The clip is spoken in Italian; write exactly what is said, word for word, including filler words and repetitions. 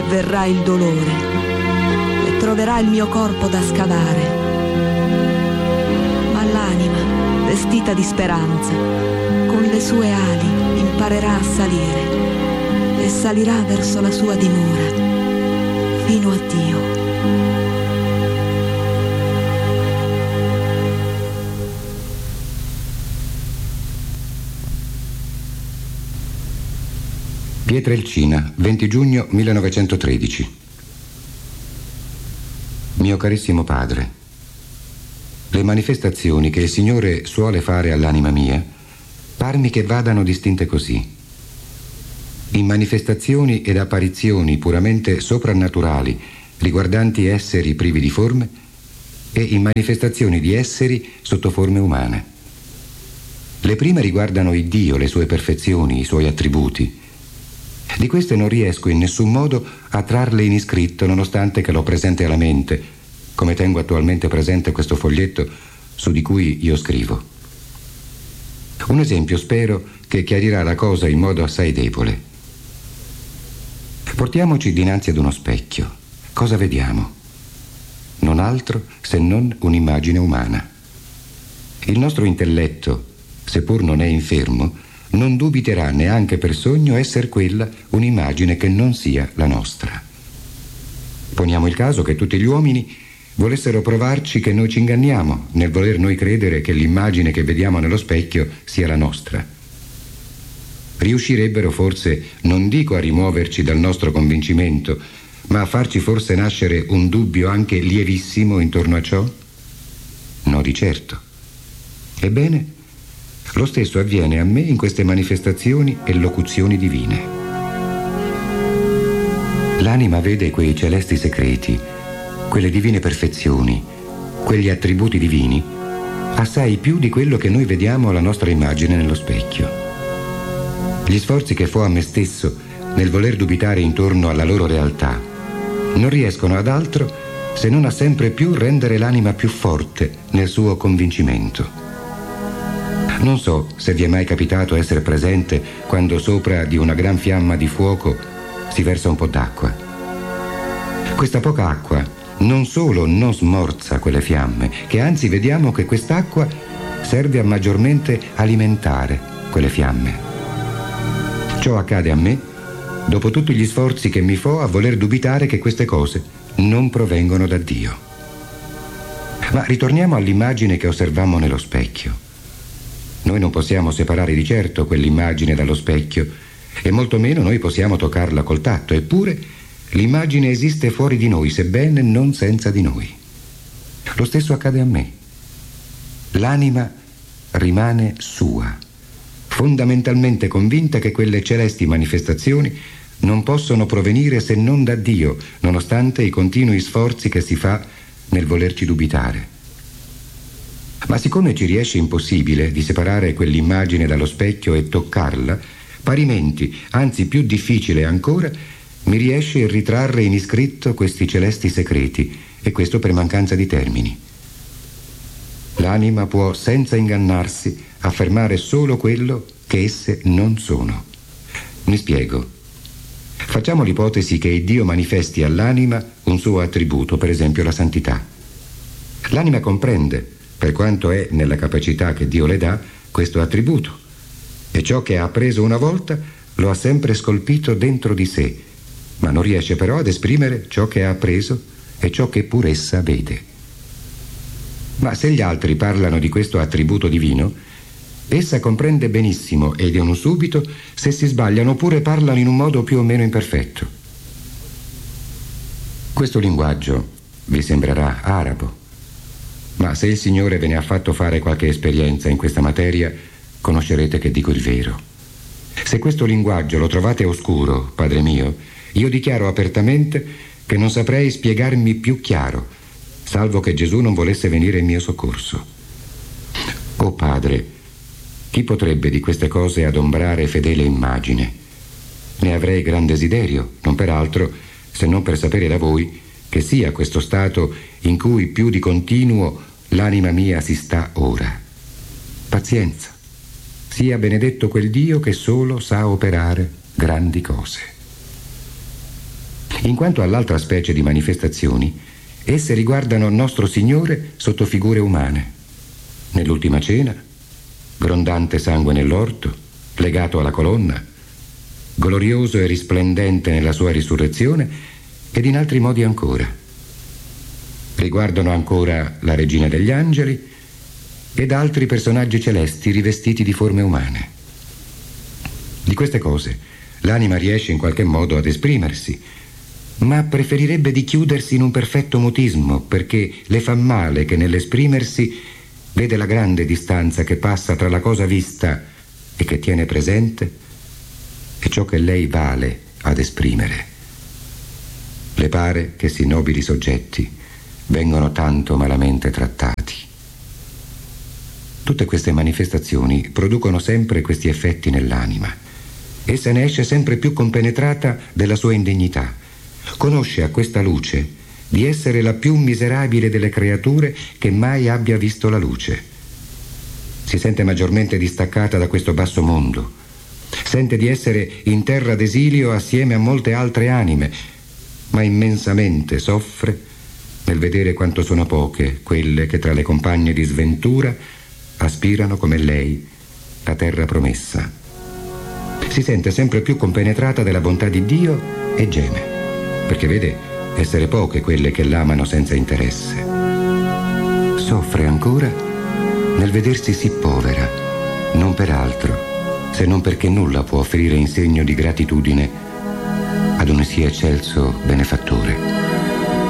verrà il dolore e troverà il mio corpo da scavare. Ma l'anima, vestita di speranza, con le sue ali imparerà a salire e salirà verso la sua dimora, fino a Dio. Pietrelcina, venti giugno millenovecentotredici. Mio carissimo padre, le manifestazioni che il Signore suole fare all'anima mia, parmi che vadano distinte così: in manifestazioni ed apparizioni puramente soprannaturali riguardanti esseri privi di forme e in manifestazioni di esseri sotto forme umane. Le prime riguardano il Dio, le sue perfezioni, i suoi attributi. Di queste non riesco in nessun modo a trarle in iscritto, nonostante che l'ho presente alla mente, come tengo attualmente presente questo foglietto su di cui io scrivo. Un esempio spero che chiarirà la cosa in modo assai debole. Portiamoci dinanzi ad uno specchio. Cosa vediamo? Non altro se non un'immagine umana. Il nostro intelletto, seppur non è infermo, non dubiterà neanche per sogno esser quella un'immagine che non sia la nostra. Poniamo il caso che tutti gli uomini volessero provarci che noi ci inganniamo nel voler noi credere che l'immagine che vediamo nello specchio sia la nostra. Riuscirebbero forse, non dico a rimuoverci dal nostro convincimento, ma a farci forse nascere un dubbio anche lievissimo intorno a ciò? No, di certo. Ebbene, lo stesso avviene a me in queste manifestazioni e locuzioni divine. L'anima vede quei celesti segreti, quelle divine perfezioni, quegli attributi divini, assai più di quello che noi vediamo alla nostra immagine nello specchio. Gli sforzi che fo a me stesso nel voler dubitare intorno alla loro realtà non riescono ad altro se non a sempre più rendere l'anima più forte nel suo convincimento. Non so se vi è mai capitato essere presente quando sopra di una gran fiamma di fuoco si versa un po' d'acqua. Questa poca acqua non solo non smorza quelle fiamme, che anzi vediamo che quest'acqua serve a maggiormente alimentare quelle fiamme. Ciò accade a me dopo tutti gli sforzi che mi fo a voler dubitare che queste cose non provengono da Dio. Ma ritorniamo all'immagine che osservammo nello specchio. Noi non possiamo separare di certo quell'immagine dallo specchio e molto meno noi possiamo toccarla col tatto, eppure l'immagine esiste fuori di noi, sebbene non senza di noi. Lo stesso accade a me. L'anima rimane sua, fondamentalmente convinta che quelle celesti manifestazioni non possono provenire se non da Dio, nonostante i continui sforzi che si fa nel volerci dubitare. Ma siccome ci riesce impossibile di separare quell'immagine dallo specchio e toccarla, parimenti, anzi più difficile ancora, mi riesce il ritrarre in iscritto questi celesti segreti, e questo per mancanza di termini. L'anima può, senza ingannarsi, affermare solo quello che esse non sono. Mi spiego. Facciamo l'ipotesi che Dio manifesti all'anima un suo attributo, per esempio la santità. L'anima comprende, per quanto è nella capacità che Dio le dà, questo attributo, e ciò che ha appreso una volta lo ha sempre scolpito dentro di sé, ma non riesce però ad esprimere ciò che ha appreso e ciò che pur essa vede. Ma se gli altri parlano di questo attributo divino, essa comprende benissimo ed in un subito se si sbagliano oppure parlano in un modo più o meno imperfetto. Questo linguaggio vi sembrerà arabo, ma se il Signore ve ne ha fatto fare qualche esperienza in questa materia, conoscerete che dico il vero. Se questo linguaggio lo trovate oscuro, Padre mio, io dichiaro apertamente che non saprei spiegarmi più chiaro, salvo che Gesù non volesse venire in mio soccorso. O Padre, chi potrebbe di queste cose adombrare fedele immagine? Ne avrei gran desiderio, non per altro, se non per sapere da voi che sia questo stato in cui più di continuo l'anima mia si sta ora. Pazienza. Sia benedetto quel Dio che solo sa operare grandi cose. In quanto all'altra specie di manifestazioni, esse riguardano nostro Signore sotto figure umane. Nell'ultima cena, grondante sangue nell'orto, legato alla colonna, glorioso e risplendente nella sua risurrezione, ed in altri modi ancora. Riguardano ancora la Regina degli Angeli ed altri personaggi celesti rivestiti di forme umane. Di queste cose l'anima riesce in qualche modo ad esprimersi, ma preferirebbe di chiudersi in un perfetto mutismo, perché le fa male che nell'esprimersi vede la grande distanza che passa tra la cosa vista e che tiene presente e ciò che lei vale ad esprimere. Le pare che sì nobili soggetti vengono tanto malamente trattati. Tutte queste manifestazioni producono sempre questi effetti nell'anima. Essa ne esce sempre più compenetrata della sua indegnità. Conosce a questa luce di essere la più miserabile delle creature che mai abbia visto la luce. Si sente maggiormente distaccata da questo basso mondo. Sente di essere in terra d'esilio assieme a molte altre anime, ma immensamente soffre nel vedere quanto sono poche quelle che tra le compagne di sventura aspirano come lei la terra promessa. Si sente sempre più compenetrata della bontà di Dio e geme, perché vede essere poche quelle che l'amano senza interesse. Soffre ancora nel vedersi sì povera, non per altro, se non perché nulla può offrire in segno di gratitudine ad un sì eccelso benefattore.